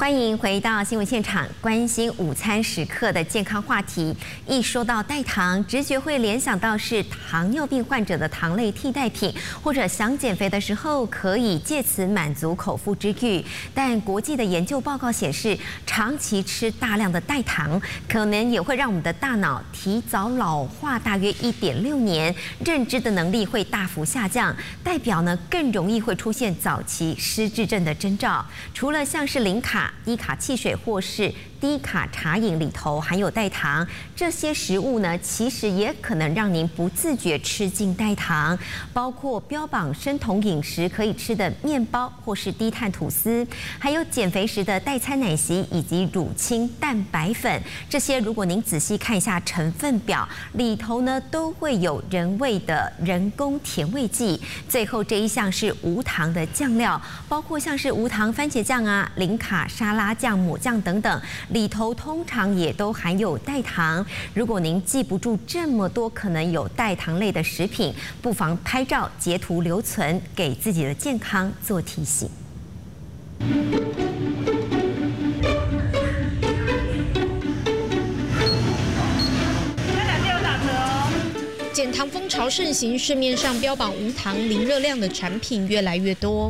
欢迎回到新闻现场，关心午餐时刻的健康话题。一说到代糖，直觉会联想到是糖尿病患者的糖类替代品，或者想减肥的时候可以借此满足口腹之欲。但国际的研究报告显示，长期吃大量的代糖，可能也会让我们的大脑提早老化大约1.6年，认知的能力会大幅下降，代表呢更容易会出现早期失智症的征兆。除了像是零卡、低卡汽水或是低卡茶饮里头含有代糖，这些食物呢，其实也可能让您不自觉吃进代糖，包括标榜生酮饮食可以吃的面包或是低碳吐司，还有减肥时的代餐奶昔以及乳清蛋白粉，这些如果您仔细看一下成分表，里头呢都会有人为的人工甜味剂。最后这一项是无糖的酱料，包括像是无糖番茄酱啊、零卡沙拉酱、抹酱等等。里头通常也都含有代糖，如果您记不住这么多可能有代糖类的食品，不妨拍照截图留存，给自己的健康做提醒。 减糖风潮盛行，市面上标榜无糖、零热量的产品越来越多。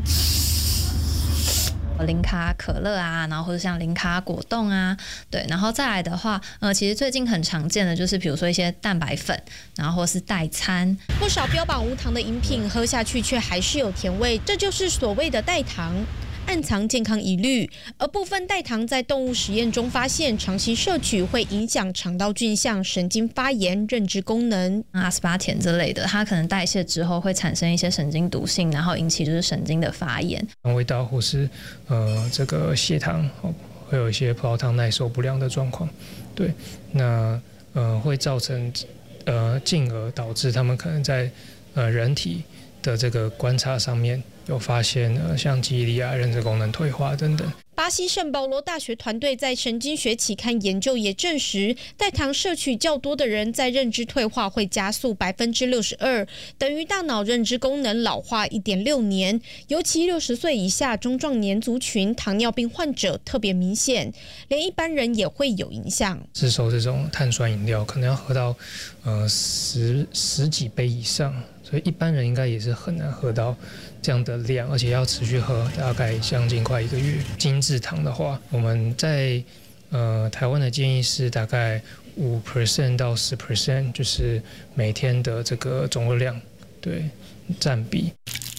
零卡可乐啊，然后或者像零卡果冻啊，对，然后再来的话，其实最近很常见的就是比如说一些蛋白粉，然后或是代餐，不少标榜无糖的饮品喝下去却还是有甜味，这就是所谓的代糖。暗藏健康疑虑，而部分代糖在动物实验中发现，长期摄取会影响肠道菌相、神经发炎、认知功能。阿斯巴甜之类的，它可能代谢之后会产生一些神经毒性，然后引起就是神经的发炎。 肠胃道或是这个血糖会有一些葡萄糖耐受不良的状况，对，那会造成进而导致他们可能在人体的这个观察上面有发现像记忆力啊、认知功能退化等等。 巴西圣保罗大学团队在神经学期刊研究也证实，代糖摄取较多的人在认知退化会加速62%，等于大脑认知功能老化1.6年。尤其60岁以下中壮年族群糖尿病患者特别明显，连一般人也会有影响。 自售这种碳酸饮料可能要喝到十几杯以上，所以一般人应该也是很难喝到这样的量，而且要持续喝大概将近快1个月。精制糖的话，我们在台湾的建议是大概5% 到10%，就是每天的这个总热量对占比。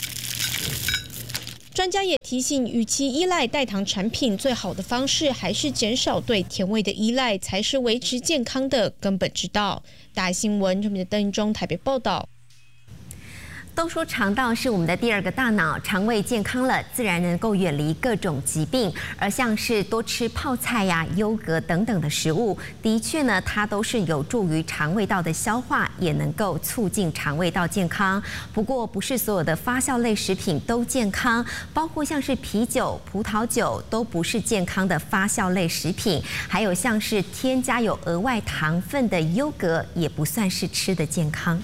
专家也提醒，与其依赖代糖产品，最好的方式还是减少对甜味的依赖，才是维持健康的根本之道。大新闻这边的邓中台北报道。 都说肠道是我们的第2个大脑，肠胃健康了，自然能够远离各种疾病。而像是多吃泡菜呀、优格等等的食物，的确呢，它都是有助于肠胃道的消化，也能够促进肠胃道健康。不过，不是所有的发酵类食品都健康，包括像是啤酒、葡萄酒都不是健康的发酵类食品，还有像是添加有额外糖分的优格，也不算是吃的健康。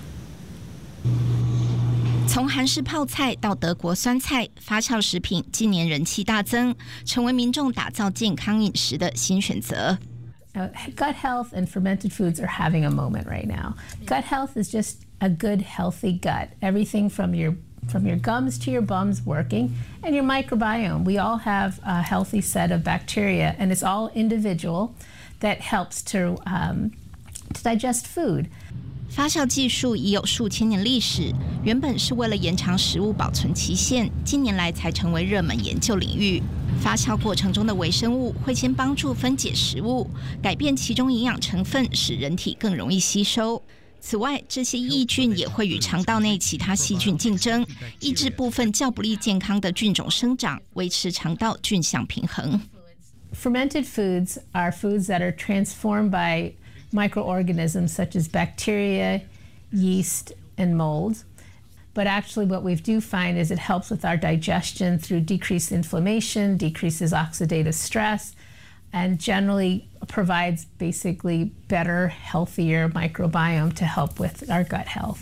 从韩式泡菜到德国酸菜，发酵食品近年人气大增，成为民众打造健康饮食的新选择。 Gut health and fermented foods are having a moment right now. Gut health is just a good, healthy gut. Everything from your gums to your bums working, and your microbiome. We all have a healthy set of bacteria, and it's all individual that helps to digest food. 发酵技术已有数千年历史，原本是为了延长食物保存期限，近年来才成为热门研究领域。发酵过程中的微生物会先帮助分解食物，改变其中营养成分，使人体更容易吸收。此外，这些益菌也会与肠道内其他细菌竞争，抑制部分较不利健康的菌种生长，维持肠道菌相平衡。 Fermented foods are foods that are transformed by microorganisms such as bacteria, yeast, and mold. But actually what we do find is it helps with our digestion through decreased inflammation, decreases oxidative stress, and generally provides basically better, healthier microbiome to help with our gut health.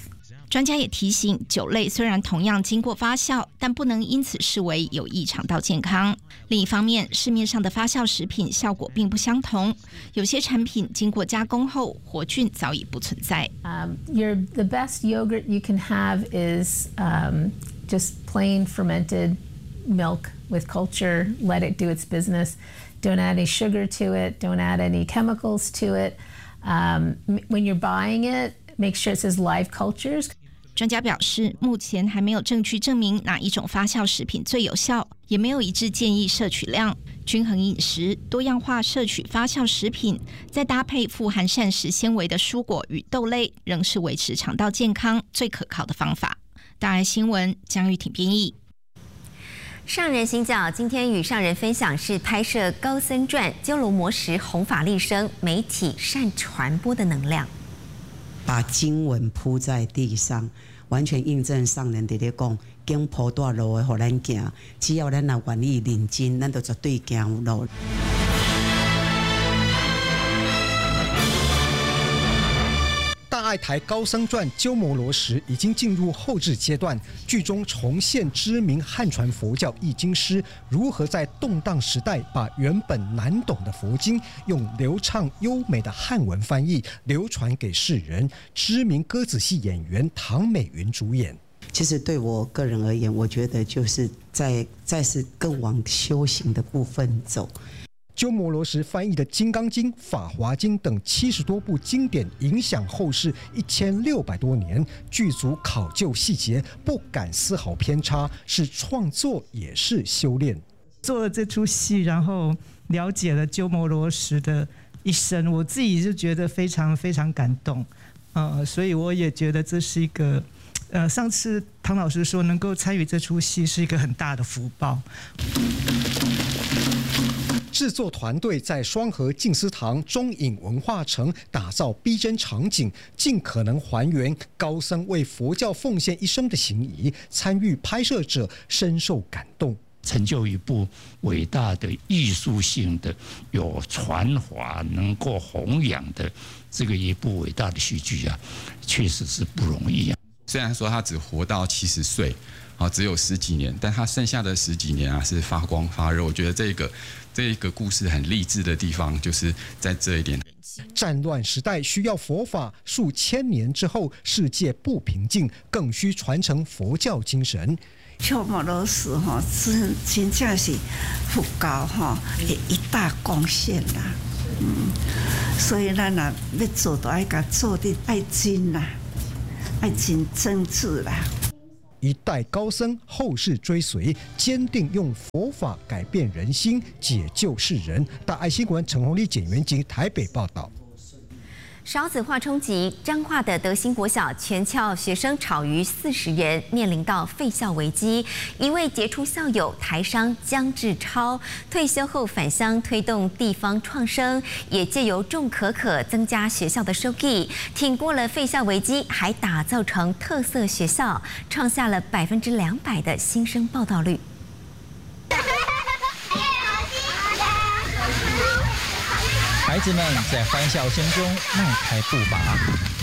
专家也提醒，酒类虽然同样经过发酵，但不能因此视为有益肠道健康。另一方面，市面上的发酵食品效果并不相同，有些产品经过加工后，活菌早已不存在。 The best yogurt you can have is just plain fermented milk with culture. Let it do its business. Don't add any sugar to it. Don't add any chemicals to it. When you're buying it, make sure it says live cultures. 专家表示，目前还没有证据证明哪一种发酵食品最有效，也没有一致建议摄取量。均衡饮食、多样化摄取发酵食品，再搭配富含膳食纤维的蔬果与豆类，仍是维持肠道健康最可靠的方法。大爱新闻江玉婷编译。 上人行脚今天与上人分享是拍摄《高僧传》鸠罗摩什弘法利生，媒体善传播的能量。 把经文铺在地上，完全印证上人在咧讲，经铺大路的，互咱行。只要咱若愿意认真，咱就绝对行有路。 大爱台高僧传鸠摩罗什已经进入后制阶段，剧中重现知名汉传佛教译经师如何在动荡时代把原本难懂的佛经用流畅优美的汉文翻译流传给世人。知名歌仔戏演员唐美云主演。 其实对我个人而言，我觉得就是再是更往修行的部分走。 鸠摩罗什翻译的《金刚经》《法华经》等70多部经典，影响后世1600多年。剧组考究细节，不敢丝毫偏差，是创作也是修炼。 做了这出戏，然后了解了鸠摩罗什的一生，我自己就觉得非常非常感动。所以我也觉得这是一个，上次唐老师说能够参与这出戏是一个很大的福报。 制作团队在双和静思堂中影文化城打造逼真场景，尽可能还原高僧为佛教奉献一生的行仪。参与拍摄者深受感动， 成就一部伟大的艺术性的、有传法、能够弘扬的这个一部伟大的戏剧啊，确实是不容易啊。 虽然说他只活到70岁，只有10几年，但他剩下的10几年啊是发光发热。我觉得这个故事很励志的地方，就是在这一点。 战乱时代需要佛法，数千年之后世界不平静，更需传承佛教精神。 鸠摩罗什真正是佛教的一大贡献啦。所以咱若要做，就爱甲做的爱真啦，爱真真挚啦。 一代高僧，后世追随，坚定用佛法改变人心，解救世人。大爱新闻陈宏立、简元吉台北报道。 少子化冲击，彰化的德兴国小全校学生少于40人，面临到废校危机。一位杰出校友台商江志超退休后返乡推动地方创生，也借由种可可增加学校的收益，挺过了废校危机，还打造成特色学校，创下了200%的新生报到率。 孩子们在欢笑声中迈开步伐。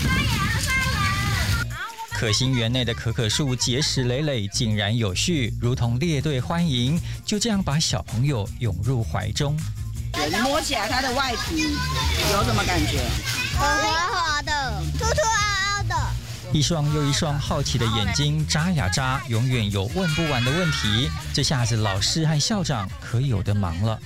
可心园内的可可树结实累累，井然有序，如同列队欢迎，就这样把小朋友涌入怀中。 你摸起来它的外皮有什么感觉？ 滑滑的，凸凸凹凹的。 一双又一双好奇的眼睛眨呀眨，永远有问不完的问题。这下子老师和校长可有的忙了。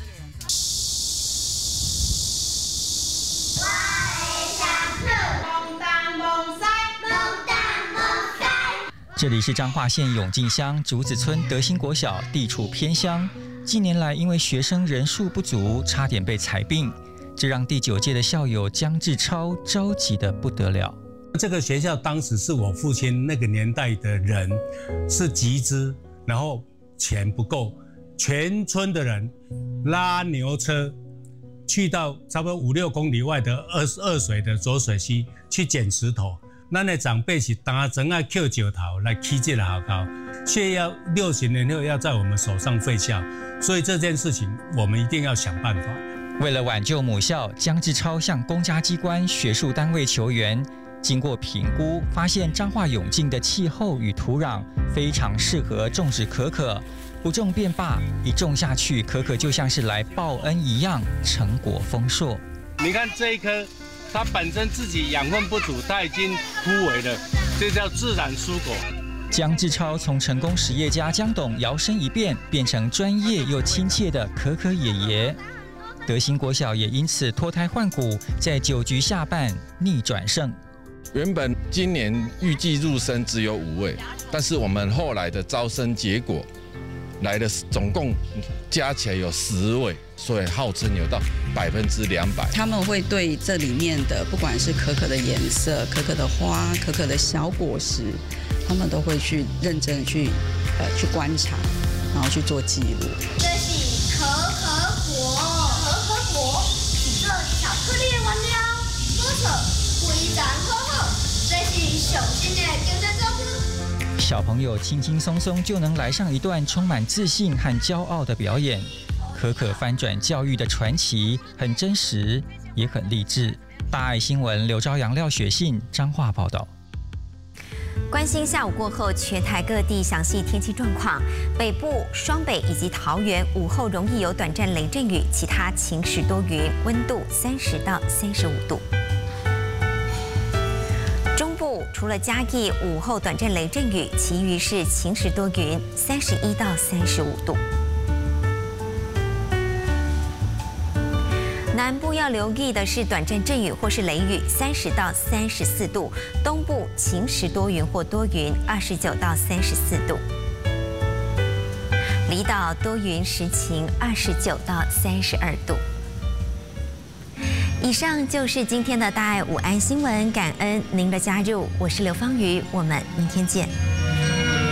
这里是彰化县永靖乡竹子村德兴国小，地处偏乡。近年来，因为学生人数不足，差点被裁并，这让第9届的校友江志超着急得不得了。 这个学校当时是我父亲那个年代的人是集资，然后钱不够，全村的人拉牛车去到差不多5、6公里外的二水的浊水溪去捡石头。咱的长辈是打针啊扣石头来起这个学校，却要60年后要在我们手上废校，所以这件事情我们一定要想办法。 为了挽救母校，江志超向公家机关、学术单位求援。 经过评估，发现彰化永靖的气候与土壤非常适合种植可可，不种便罢，一种下去，可可就像是来报恩一样，成果丰硕。 你看这一棵，它本身自己养分不足，它已经枯萎了，这叫自然蔬果。 江志超从成功实业家江董摇身一变，变成专业又亲切的可可爷爷。德兴国小也因此脱胎换骨，在9局下半逆转胜。 原本今年预计入生只有5位，但是我们后来的招生结果来的总共加起来有10位，所以号称有到200%。 他们会对这里面的不管是可可的颜色、可可的花、可可的小果实，他们都会去认真去观察，然后去做记录。 这是可可果，可可果是做巧克力的原料，果色非常好喝，这是上新的经济作物。 小朋友轻轻松松就能来上一段充满自信和骄傲的表演，可可翻转教育的传奇，很真实，也很励志。大爱新闻刘朝阳、廖雪信彰化报道。 关心下午过后全台各地详细天气状况，北部、双北以及桃园午后容易有短暂雷阵雨，其他晴时多云，温度30到35度。中部除了嘉义午后短暂雷阵雨，其余是晴时多云，31到35度。南部要留意的是短暂阵雨或是雷雨，30到34度；东部晴时多云或多云，29到34度；离岛多云时晴，29到32度。以上就是今天的大爱午安新闻，感恩您的加入，我是刘芳瑜，我们明天见。